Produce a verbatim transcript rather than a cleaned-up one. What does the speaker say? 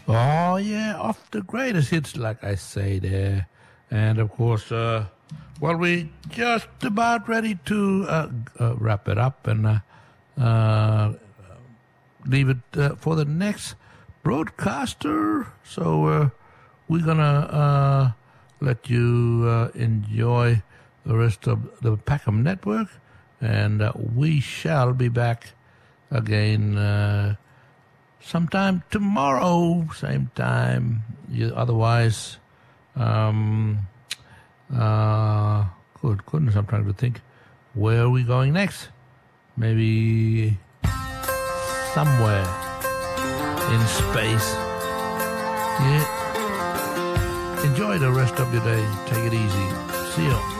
Oh, yeah, off the greatest hits, like I say there. And, of course, uh, well, we're just about ready to uh, uh, wrap it up and uh, uh, leave it uh, for the next broadcaster. So uh, we're going to uh, let you uh, enjoy the rest of the Packham Network. And uh, we shall be back again uh, sometime tomorrow, same time. You, otherwise, um, uh, good goodness, I'm trying to think. Where are we going next? Maybe somewhere in space. Yeah. Enjoy the rest of your day. Take it easy. See you.